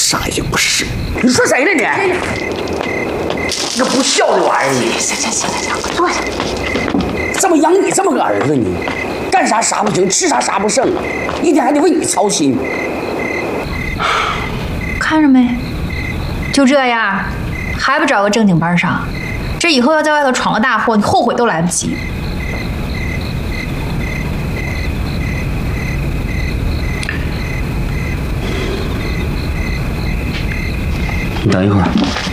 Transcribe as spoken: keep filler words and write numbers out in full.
啥也不是。你说谁呢你？你个不孝的玩意儿！ 行行行行行，坐下。 这么养你这么个儿子呢，干啥啥不行，吃啥啥不剩啊，一天还得为你操心。 看着没？就这样，还不找个正经班上？这以后要在外头闯个大祸，你后悔都来不及。 你等一会儿。